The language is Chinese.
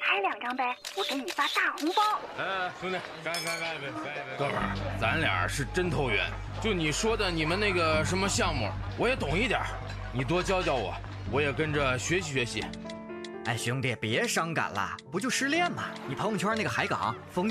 拍2张呗，我给你发大红包。 兄弟，干一杯！哥们儿，咱俩是真投缘。就你说的你们那个什么项目，我也懂一点，你多教教我，我也跟着学习。 哎，兄弟，别伤感了，不就失恋吗？你朋友圈那个海港风。